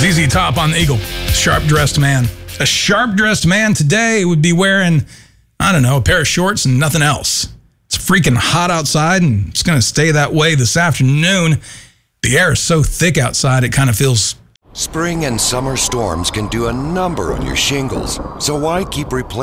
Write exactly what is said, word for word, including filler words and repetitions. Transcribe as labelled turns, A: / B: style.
A: Z Z Top on the Eagle. Sharp-dressed man. A sharp-dressed man today would be wearing, I don't know, a pair of shorts and nothing else. It's freaking hot outside, and it's going to stay that way this afternoon. The air is so thick outside, it kind of feels...
B: Spring and summer storms can do a number on your shingles, so why keep replacing